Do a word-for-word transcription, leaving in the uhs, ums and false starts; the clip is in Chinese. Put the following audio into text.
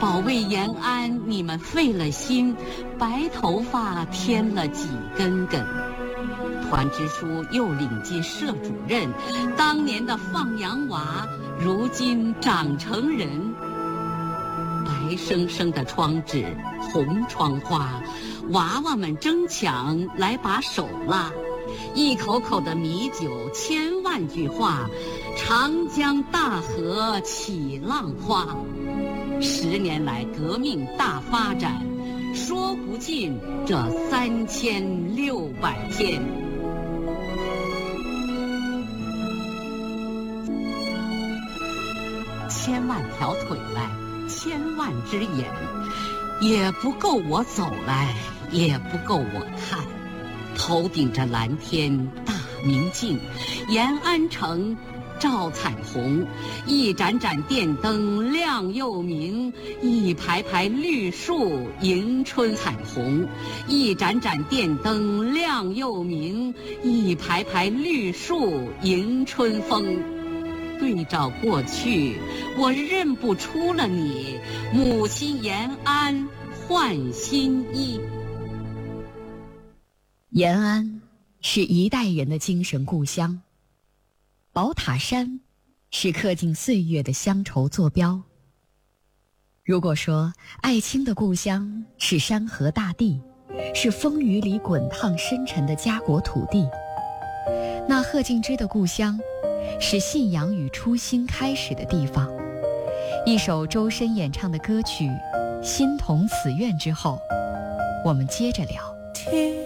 保卫延安，你们费了心，白头发添了几根根。团支书又领进社主任，当年的放羊娃，如今长成人。白生生的窗纸，红窗花，娃娃们争抢来把手拉。一口口的米酒，千万句话，长江大河起浪花。十年来革命大发展，说不尽这三千六百天。千万条腿来，千万只眼，也不够我走来，也不够我看。头顶着蓝天大明镜，延安城照彩虹，一盏盏电灯亮又明，一排排绿树迎春彩虹。一盏盏电灯亮又明，一排排绿树迎春风。对照过去，我认不出了你，母亲延安换新衣。 延安是一代人的精神故乡，宝塔山是刻进岁月的乡愁坐标。如果说艾青的故乡是山河大地，是风雨里滚烫深沉的家国土地，那贺敬之的故乡是信仰与初心开始的地方。一首周深演唱的歌曲《心同此愿》之后，我们接着聊。 天